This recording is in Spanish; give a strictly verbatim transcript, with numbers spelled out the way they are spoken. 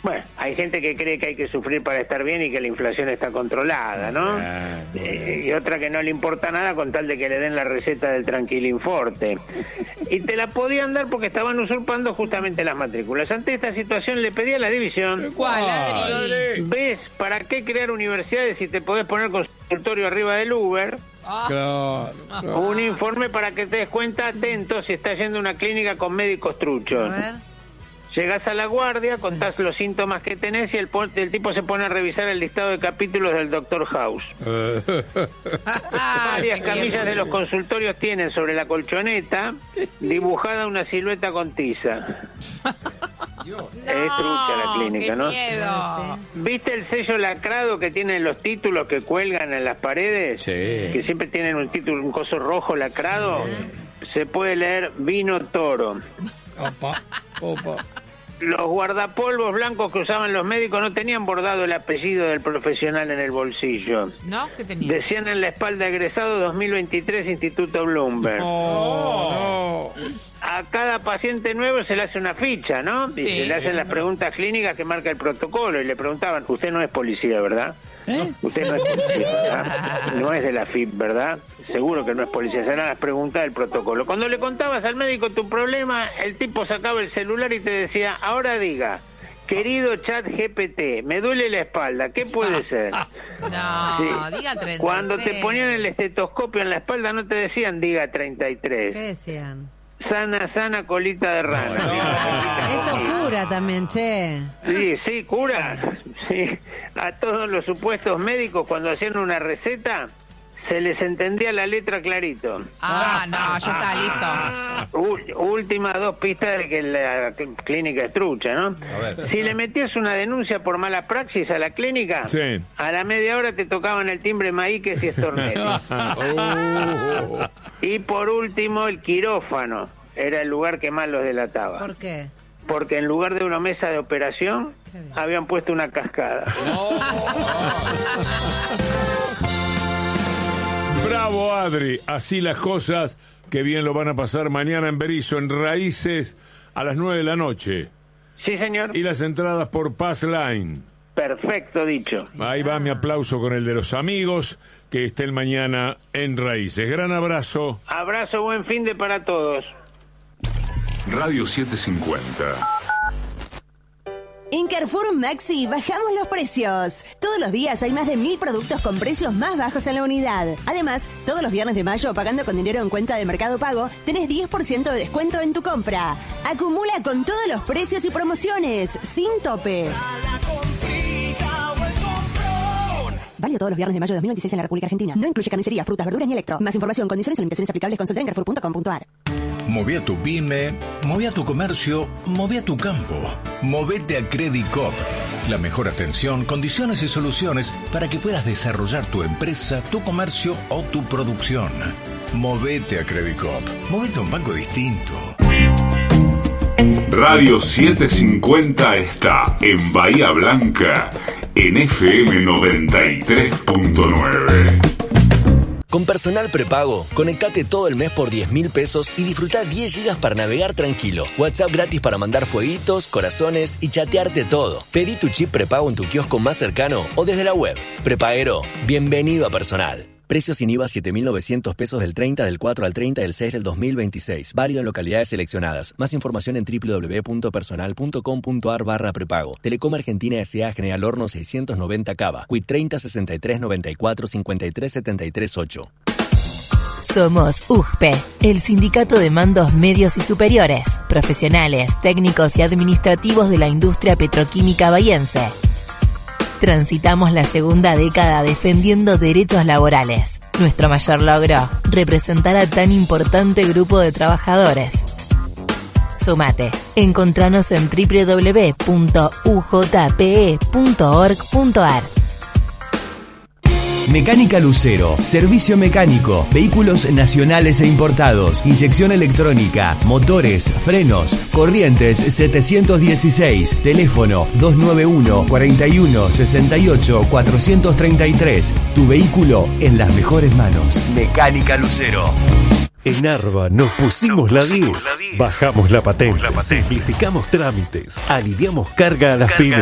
Bueno, hay gente que cree que hay que sufrir para estar bien y que la inflación está controlada, ¿no? Ah, Eh, y otra que no le importa nada con tal de que le den la receta del Tranquilinforte. Y te la podían dar porque estaban usurpando justamente las matrículas. Ante esta situación le pedí a la división... ¿Cuál, Adri? ¿Ves para qué crear universidades si te podés poner consultorio arriba del Uber? Ah, Claro, claro. Un informe para que te des cuenta, atento, si estás yendo a una clínica con médicos A truchos. ver. Llegás a la guardia, contás los síntomas que tenés y el, po- el tipo se pone a revisar el listado de capítulos del Doctor House. Varias qué camillas bien. de los consultorios tienen sobre la colchoneta dibujada una silueta con tiza. Es trucha la clínica, qué ¿no? miedo. ¿Viste el sello lacrado que tienen los títulos que cuelgan en las paredes? Sí. Que siempre tienen un título, un coso rojo lacrado. Se puede leer Vino Toro. Opa, opa. Los guardapolvos blancos que usaban los médicos no tenían bordado el apellido del profesional en el bolsillo. ¿No? ¿Qué tenía? Decían en la espalda egresado dos mil veintitrés Instituto Bloomberg. No, no. A cada paciente nuevo se le hace una ficha, ¿no? Y Sí. se le hacen las preguntas clínicas que marca el protocolo. Y le preguntaban, usted no es policía, ¿verdad? ¿Eh? Usted no es policía, ¿verdad? No es de la F I P, ¿verdad? Seguro que no es policía. Serán las preguntas del protocolo. Cuando le contabas al médico tu problema, el tipo sacaba el celular y te decía, ahora diga, querido chat G P T, me duele la espalda, ¿qué puede ser? No, Sí. diga treinta y tres. Cuando te ponían el estetoscopio en la espalda no te decían diga treinta y ¿Qué tres. decían? Sana, sana, colita de rana. Eso cura también, che. Sí, sí, cura. Sí. A todos los supuestos médicos cuando hacían una receta se les entendía la letra clarito. Ah, no, ya está listo. U- últimas dos pistas de que la cl- clínica es trucha, ¿no? A ver. Si le metías una denuncia por mala praxis a la clínica, Sí. a la media hora te tocaban el timbre Maíques y Estornelli. Oh. Y por último, el quirófano. Era el lugar que más los delataba. ¿Por qué? Porque en lugar de una mesa de operación, Qué bien. habían puesto una cascada. Bravo, Adri. Así las cosas, que bien lo van a pasar mañana en Berizo, en Raíces, a las nueve de la noche. Sí, señor. Y las entradas por Pass Line. Perfecto dicho. Ahí va mi aplauso con el de los amigos, que estén mañana en Raíces. Gran abrazo. Abrazo, buen fin de para todos. Radio setecientos cincuenta. En Carrefour Maxi bajamos los precios. Todos los días hay más de mil productos con precios más bajos en la unidad. Además, todos los viernes de mayo, pagando con dinero en cuenta de Mercado Pago, tenés diez por ciento de descuento en tu compra. Acumula con todos los precios y promociones, sin tope. Válido todos los viernes de mayo de dos mil veintiséis en la República Argentina. No incluye carnicería, frutas, verduras ni electro. Más información, condiciones y limitaciones aplicables, consulta en carrefour punto com punto a r. Moví a tu pyme, moví a tu comercio, moví a tu campo. Movete a Credicop. La mejor atención, condiciones y soluciones para que puedas desarrollar tu empresa, tu comercio o tu producción. Movete a Credicop. Movete a un banco distinto. Radio setecientos cincuenta está en Bahía Blanca, en F M noventa y tres punto nueve. Con Personal Prepago, conectate todo el mes por diez mil pesos y disfruta diez gigas para navegar tranquilo. WhatsApp gratis para mandar fueguitos, corazones y chatearte todo. Pedí tu chip prepago en tu kiosco más cercano o desde la web. Prepaguero, bienvenido a Personal. Precios sin I V A siete mil novecientos pesos del treinta del cuatro al treinta del seis del dos mil veintiséis. Válido en localidades seleccionadas. Más información en doble u doble u doble u punto personal punto com punto a r barra prepago. Telecom Argentina S A General Horno seiscientos noventa Cava. Quit treinta sesenta y tres noventa y cuatro cincuenta y tres setenta y tres ocho. Somos U G P, el Sindicato de Mandos Medios y Superiores, profesionales, técnicos y administrativos de la industria petroquímica bahiense. Transitamos la segunda década defendiendo derechos laborales. Nuestro mayor logro, representar a tan importante grupo de trabajadores. Sumate. Encontranos en doble u doble u doble u punto u j p e punto org punto a r. Mecánica Lucero, servicio mecánico, vehículos nacionales e importados, inyección electrónica, motores, frenos, corrientes setecientos dieciséis, teléfono dos nueve uno, cuatro uno, seis ocho, cuatro tres tres. Tu vehículo en las mejores manos. Mecánica Lucero. En Arba nos pusimos la diez, bajamos la patente, simplificamos trámites, aliviamos carga a las pymes.